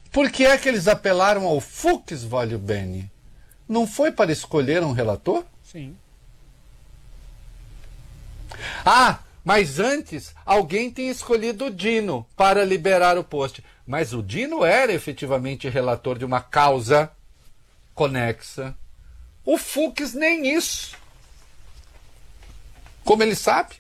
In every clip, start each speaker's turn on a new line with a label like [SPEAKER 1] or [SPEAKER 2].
[SPEAKER 1] Por que é que eles apelaram ao Fux, Voglio Bene? Não foi para escolher um relator?
[SPEAKER 2] Sim.
[SPEAKER 1] Ah, mas antes alguém tinha escolhido o Dino para liberar o post. Mas o Dino era efetivamente relator de uma causa conexa. O Fux nem isso. Como ele sabe?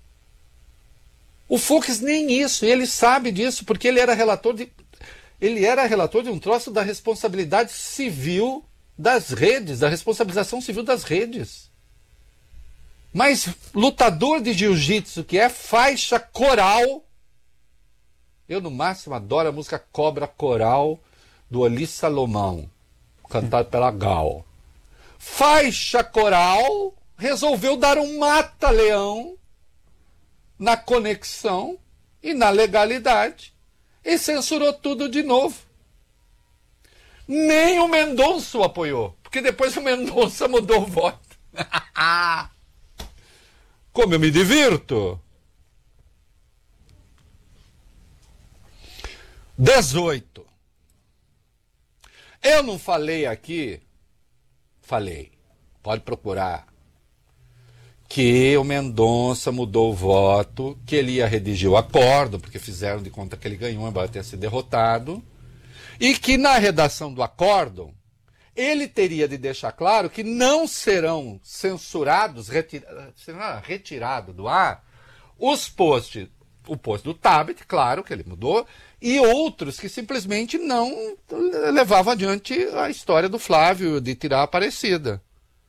[SPEAKER 1] O Fux nem isso. E ele sabe disso porque ele era relator de um troço da responsabilidade civil das redes, da responsabilização civil das redes. Mas lutador de jiu-jitsu, que é faixa coral, eu no máximo adoro a música Cobra Coral, do Oli Salomão, cantado pela Gal. Faixa coral resolveu dar um mata-leão na conexão e na legalidade e censurou tudo de novo. Nem o Mendonça o apoiou, porque depois o Mendonça mudou o voto. Como eu me divirto? 18. Eu não falei aqui, falei, pode procurar, que o Mendonça mudou o voto, que ele ia redigir o acordo, porque fizeram de conta que ele ganhou, embora tenha sido derrotado, e que na redação do acórdão ele teria de deixar claro que não serão censurados, será retirado do ar, os posts, o post do Tabet, claro que ele mudou, e outros que simplesmente não levavam adiante a história do Flávio de tirar a Aparecida.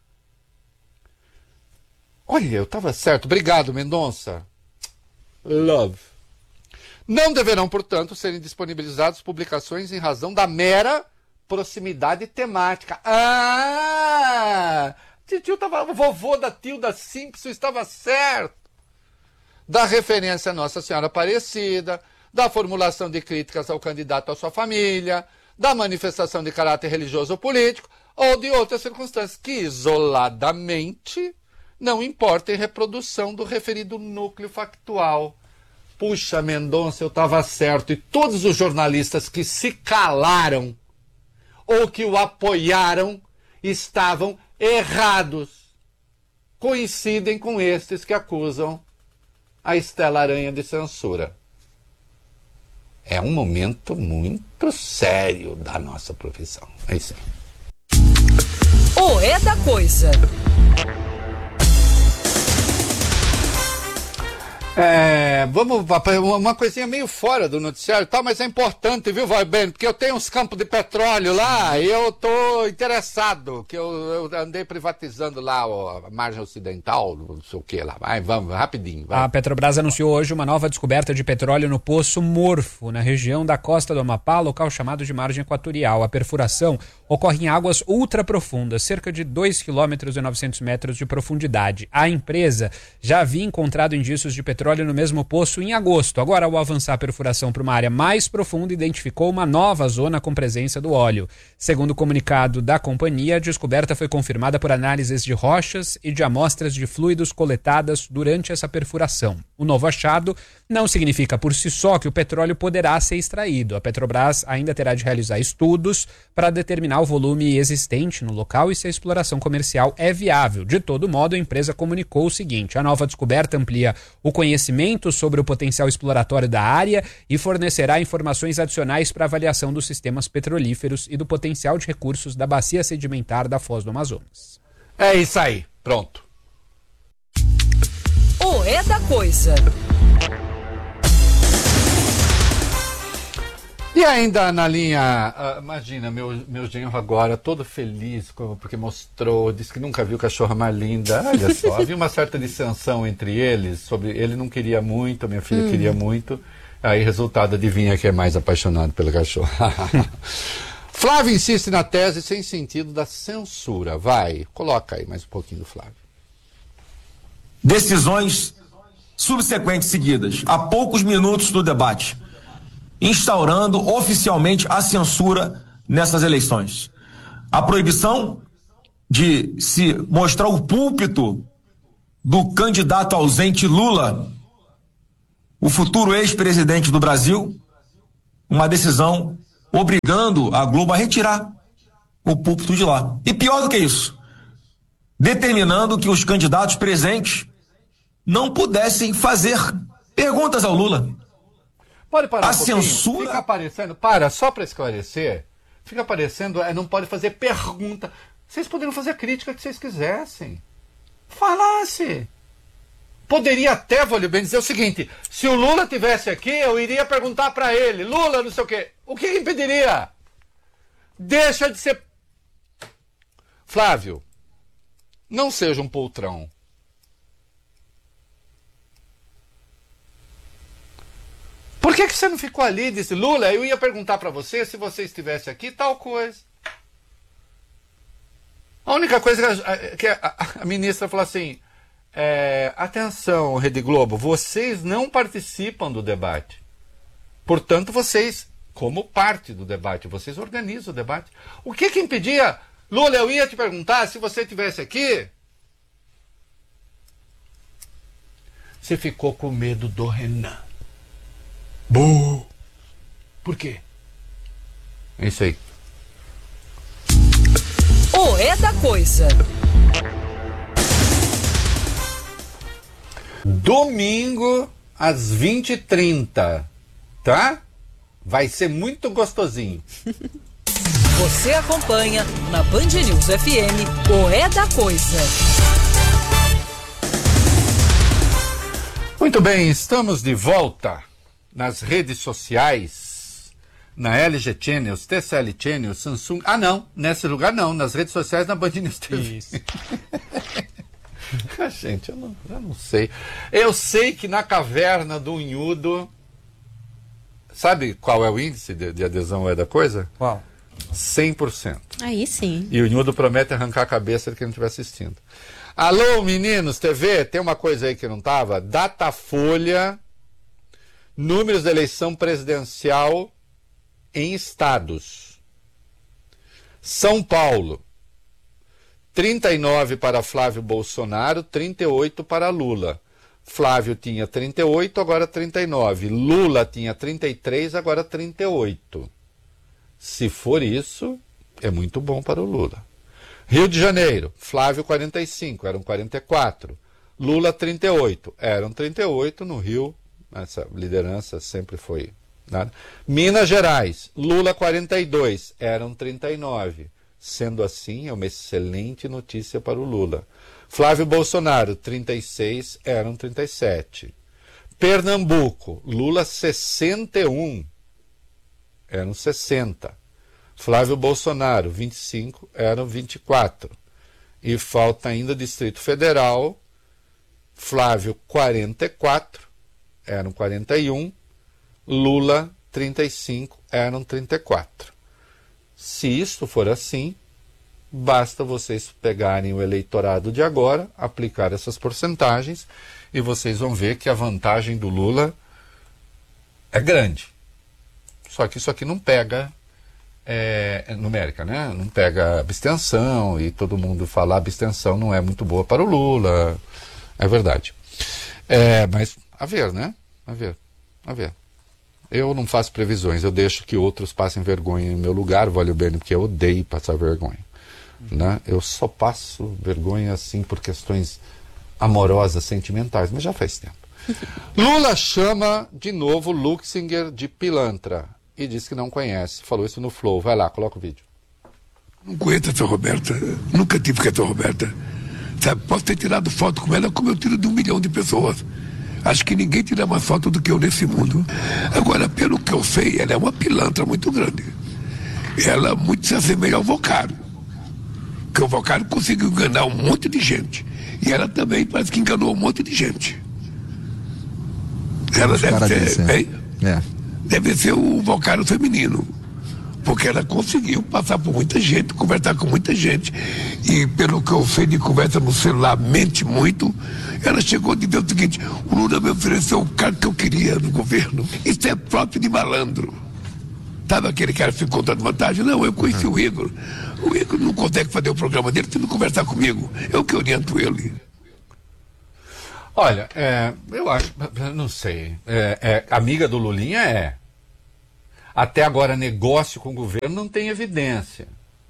[SPEAKER 1] Olha, eu estava certo. Obrigado, Mendonça. Love. Não deverão, portanto, serem disponibilizadas publicações em razão da mera proximidade temática. Ah! O vovô da Tilda Simpson estava certo. Da referência a Nossa Senhora Aparecida, da formulação de críticas ao candidato ou à sua família, da manifestação de caráter religioso ou político, ou de outras circunstâncias que, isoladamente, não importa em reprodução do referido núcleo factual. Puxa, Mendonça, eu estava certo. E todos os jornalistas que se calaram ou que o apoiaram estavam errados. Coincidem com estes que acusam a Estela Aranha de censura. É um momento muito sério da nossa profissão. É isso aí.
[SPEAKER 3] O É da Coisa.
[SPEAKER 1] Vamos uma coisinha meio fora do noticiário e tal, mas é importante, viu, Voglio Bene? Porque eu tenho uns campos de petróleo lá e eu tô interessado, que eu andei privatizando lá a margem ocidental, não sei o que lá. Vai, vamos, rapidinho. Vai.
[SPEAKER 2] A Petrobras anunciou hoje uma nova descoberta de petróleo no Poço Morfo, na região da costa do Amapá, local chamado de margem equatorial. A perfuração ocorre em águas ultraprofundas, cerca de 2,9 km de profundidade. A empresa já havia encontrado indícios de petróleo no mesmo poço em agosto. Agora, ao avançar a perfuração para uma área mais profunda, identificou uma nova zona com presença do óleo. Segundo o comunicado da companhia, a descoberta foi confirmada por análises de rochas e de amostras de fluidos coletadas durante essa perfuração. O novo achado não significa por si só que o petróleo poderá ser extraído. A Petrobras ainda terá de realizar estudos para determinar o volume existente no local e se a exploração comercial é viável. De todo modo, a empresa comunicou o seguinte: a nova descoberta amplia o conhecimento sobre o potencial exploratório da área e fornecerá informações adicionais para avaliação dos sistemas petrolíferos e do potencial de recursos da bacia sedimentar da Foz do Amazonas.
[SPEAKER 1] É isso aí, pronto.
[SPEAKER 3] O É da Coisa.
[SPEAKER 1] E ainda na linha, imagina, meu genro agora todo feliz, porque mostrou, disse que nunca viu cachorra mais linda. Olha só, havia uma certa dissensão entre eles, ele não queria muito, a minha filha queria muito, aí resultado, adivinha que é mais apaixonado pelo cachorro. Flávio insiste na tese sem sentido da censura. Vai, coloca aí mais um pouquinho do Flávio.
[SPEAKER 4] Decisões subsequentes seguidas, a poucos minutos do debate, instaurando oficialmente a censura nessas eleições. A proibição de se mostrar o púlpito do candidato ausente Lula, o futuro ex-presidente do Brasil, uma decisão obrigando a Globo a retirar o púlpito de lá. E pior do que isso, determinando que os candidatos presentes não pudessem fazer perguntas ao Lula.
[SPEAKER 1] Pode parar
[SPEAKER 4] A
[SPEAKER 1] um pouquinho?
[SPEAKER 4] censura...
[SPEAKER 1] Fica aparecendo, só para esclarecer, fica aparecendo, não pode fazer pergunta. Vocês poderiam fazer a crítica que vocês quisessem. Falasse. Poderia até, vou lhe bem dizer o seguinte, se o Lula tivesse aqui, eu iria perguntar para ele, Lula, não sei o quê. O que impediria? Deixa de ser... Flávio, não seja um poltrão. Por que você não ficou ali e disse, Lula, eu ia perguntar para você se você estivesse aqui, tal coisa. A única coisa que a ministra falou assim, atenção, Rede Globo, vocês não participam do debate. Portanto, vocês, como parte do debate, vocês organizam o debate. O que impedia? Lula, eu ia te perguntar se você estivesse aqui. Você ficou com medo do Renan. Bom. Por quê? É isso aí.
[SPEAKER 3] O É da Coisa.
[SPEAKER 1] Domingo, às 20h30, tá? Vai ser muito gostosinho.
[SPEAKER 3] Você acompanha na Band News FM o É da Coisa.
[SPEAKER 1] Muito bem, estamos de volta nas redes sociais, na LG Channels, TCL Channels, Samsung... Ah, não, nesse lugar não, nas redes sociais na Band News TV.
[SPEAKER 2] Isso.
[SPEAKER 1] Gente, eu não sei. Eu sei que na caverna do Unhudo, sabe qual é o índice de adesão ao É da Coisa?
[SPEAKER 2] Qual?
[SPEAKER 1] 100%.
[SPEAKER 5] Aí sim.
[SPEAKER 1] E o Unhudo promete arrancar a cabeça de quem não estiver assistindo. Alô, meninos, TV, tem uma coisa aí que não estava? Datafolha, números da eleição presidencial em estados. São Paulo, 39 para Flávio Bolsonaro, 38 para Lula. Flávio tinha 38, agora 39. Lula tinha 33, agora 38. Se for isso, é muito bom para o Lula. Rio de Janeiro, Flávio 45, eram 44. Lula 38, eram 38. No Rio, essa liderança sempre foi nada. Minas Gerais, Lula 42, eram 39. Sendo assim, é uma excelente notícia para o Lula. Flávio Bolsonaro, 36, eram 37. Pernambuco, Lula 61, eram 60. Flávio Bolsonaro, 25, eram 24. E falta ainda Distrito Federal, Flávio 44, eram 41. Lula 35, eram 34. Se isto for assim, basta vocês pegarem o eleitorado de agora, aplicar essas porcentagens, e vocês vão ver que a vantagem do Lula é grande. Só que isso aqui não pega numérica, né? Não pega abstenção, e todo mundo fala abstenção não é muito boa para o Lula. É verdade. Mas a ver, né? A ver. Eu não faço previsões, eu deixo que outros passem vergonha em meu lugar, vale bem, porque eu odeio passar vergonha. Né? Eu só passo vergonha assim por questões amorosas, sentimentais, mas já faz tempo. Lula chama de novo Luxinger de pilantra e diz que não conhece. Falou isso no Flow. Vai lá, coloca o vídeo.
[SPEAKER 6] Não conheço a tia Roberta, nunca tive com a tia Roberta. Sabe, posso ter tirado foto com ela como eu tiro de 1 milhão de pessoas. Acho que ninguém tira mais foto do que eu nesse mundo. Agora, pelo que eu sei, ela é uma pilantra muito grande. Ela muito se assemelha ao Vocário. Porque o Vocário conseguiu enganar um monte de gente. E ela também parece que enganou um monte de gente. Ela deve ser, deve ser o Vocário feminino. Porque ela conseguiu passar por muita gente, conversar com muita gente. E pelo que eu sei de conversa no celular, mente muito. Ela chegou de ver o seguinte: o Lula me ofereceu o cargo que eu queria no governo. Isso é próprio de malandro. Sabe aquele cara que ficou dando vantagem? Não, eu conheci o Igor. O Igor não consegue fazer o programa dele se não conversar comigo. Eu que oriento ele.
[SPEAKER 1] Olha, eu acho, não sei. Amiga do Lulinha é. até agora negócio com o governo, não tem evidência.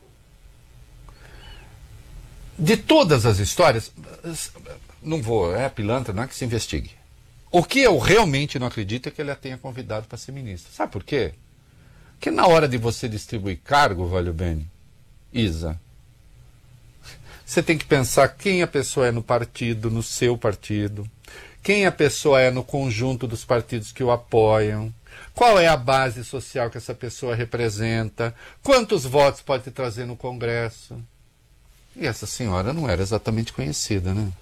[SPEAKER 1] De todas as histórias, não vou, pilantra, não é que se investigue. O que eu realmente não acredito é que ele a tenha convidado para ser ministro. Sabe por quê? Porque na hora de você distribuir cargo, Valho Bene, Isa, você tem que pensar quem a pessoa é no partido, no seu partido, quem a pessoa é no conjunto dos partidos que o apoiam, qual é a base social que essa pessoa representa, quantos votos pode trazer no Congresso. E essa senhora não era exatamente conhecida, né?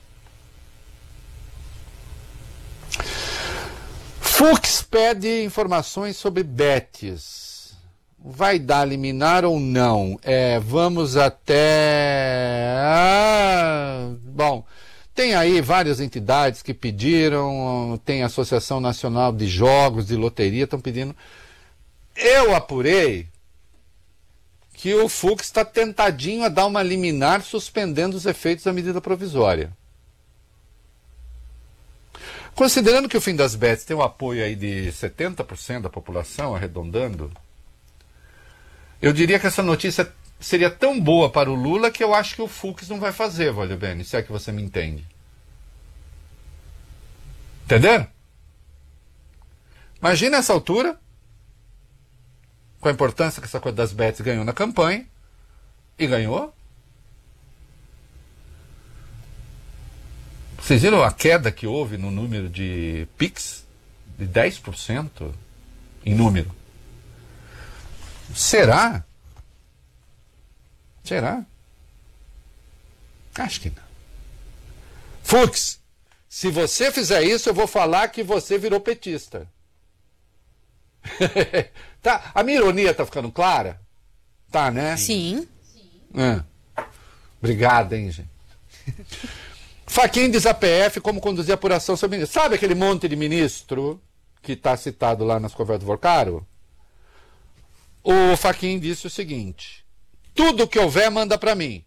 [SPEAKER 1] Fux pede informações sobre Betis. Vai dar liminar ou não? Vamos até... Bom, tem aí várias entidades que pediram, tem a Associação Nacional de Jogos, de Loteria, estão pedindo. Eu apurei que o Fux está tentadinho a dar uma liminar suspendendo os efeitos da medida provisória. Considerando que o fim das bets tem um apoio aí de 70% da população, arredondando, eu diria que essa notícia seria tão boa para o Lula que eu acho que o Fux não vai fazer, Valho Bene, se é que você me entende. Entenderam? Imagina essa altura, com a importância que essa coisa das bets ganhou na campanha, e ganhou. Vocês viram a queda que houve no número de Pix? De 10% em número. Será? Será? Acho que não. Fux, se você fizer isso, eu vou falar que você virou petista. Tá? A minha ironia tá ficando clara? Tá, né?
[SPEAKER 5] Sim.
[SPEAKER 1] Obrigado, hein, gente. Fachin diz à PF como conduzir a apuração sobre ministro. Sabe aquele monte de ministro que está citado lá nas conversas do Vorcaro? O Fachin disse o seguinte: tudo que houver, manda para mim.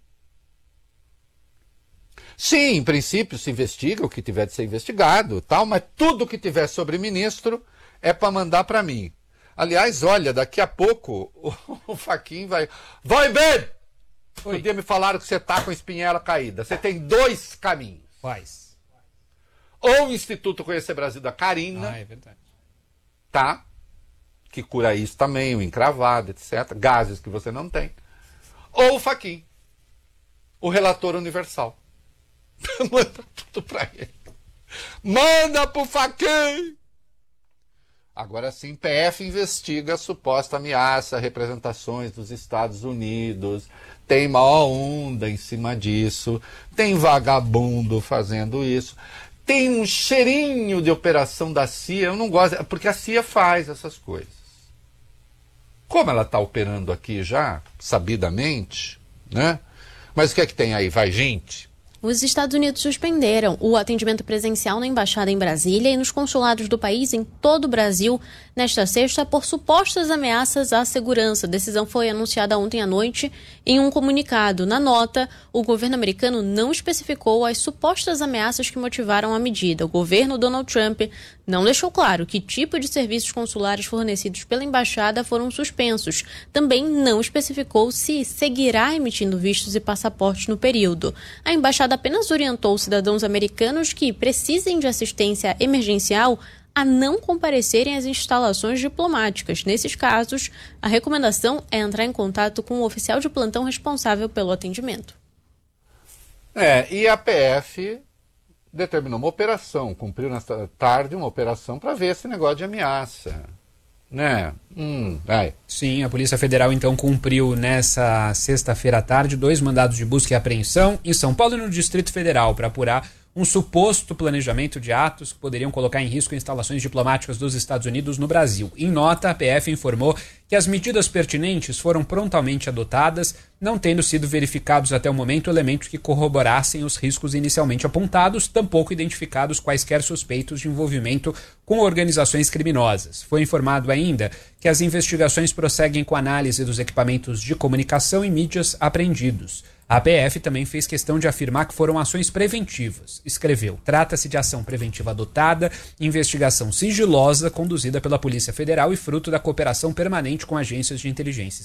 [SPEAKER 1] Sim, em princípio se investiga o que tiver de ser investigado, tal, mas tudo que tiver sobre ministro é para mandar para mim. Aliás, olha, daqui a pouco o Fachin vai bem! Um dia me falaram que você tá com a espinhela caída. Você tem dois caminhos.
[SPEAKER 2] Quais?
[SPEAKER 1] Ou o Instituto Conhecer Brasil da Carina.
[SPEAKER 2] É verdade.
[SPEAKER 1] Tá? Que cura isso também, o encravado, etc. Gases que você não tem. Ou o Fachin, o relator universal. Manda tudo pra ele. Manda pro Fachin! Agora sim, PF investiga a suposta ameaça a representações dos Estados Unidos. Tem maior onda em cima disso. Tem vagabundo fazendo isso. Tem um cheirinho de operação da CIA. Eu não gosto, porque a CIA faz essas coisas. Como ela está operando aqui já, sabidamente, né? Mas o que é que tem aí? Vai gente?
[SPEAKER 5] Os Estados Unidos suspenderam o atendimento presencial na embaixada em Brasília e nos consulados do país em todo o Brasil nesta sexta por supostas ameaças à segurança. A decisão foi anunciada ontem à noite em um comunicado. Na nota, o governo americano não especificou as supostas ameaças que motivaram a medida. O governo Donald Trump não deixou claro que tipo de serviços consulares fornecidos pela embaixada foram suspensos. Também não especificou se seguirá emitindo vistos e passaportes no período. A embaixada apenas orientou cidadãos americanos que precisem de assistência emergencial a não comparecerem às instalações diplomáticas. Nesses casos, a recomendação é entrar em contato com o oficial de plantão responsável pelo atendimento.
[SPEAKER 1] E a PF determinou uma operação, cumpriu nesta tarde uma operação para ver esse negócio de ameaça. Né?
[SPEAKER 2] Sim, a Polícia Federal então cumpriu nessa sexta-feira à tarde 2 mandados de busca e apreensão em São Paulo e no Distrito Federal para apurar um suposto planejamento de atos que poderiam colocar em risco instalações diplomáticas dos Estados Unidos no Brasil. Em nota, a PF informou que as medidas pertinentes foram prontamente adotadas, não tendo sido verificados até o momento elementos que corroborassem os riscos inicialmente apontados, tampouco identificados quaisquer suspeitos de envolvimento com organizações criminosas. Foi informado ainda que as investigações prosseguem com análise dos equipamentos de comunicação e mídias apreendidos. A PF também fez questão de afirmar que foram ações preventivas. Escreveu: trata-se de ação preventiva adotada, investigação sigilosa conduzida pela Polícia Federal e fruto da cooperação permanente com agências de inteligência